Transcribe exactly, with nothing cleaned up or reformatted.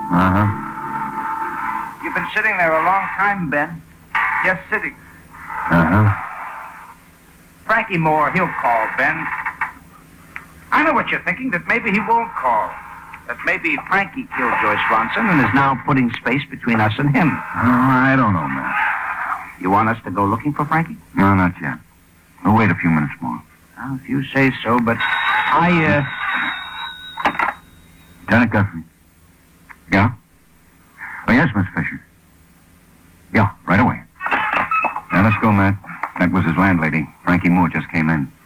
Uh-huh. You've been sitting there a long time, Ben. Just sitting. Uh-huh. Frankie Moore, he'll call, Ben. I know what you're thinking, that maybe he won't call. That maybe Frankie killed Joyce Ronson and is now putting space between us and him. Oh, I don't know, man. You want us to go looking for Frankie? No, not yet. We'll wait a few minutes more. Well, if you say so, but I, uh... Lieutenant Guthrie. Yeah? Oh, yes, Miss Fisher. Yeah, right away. Now, let's go, Matt. That was his landlady. Frankie Moore just came in.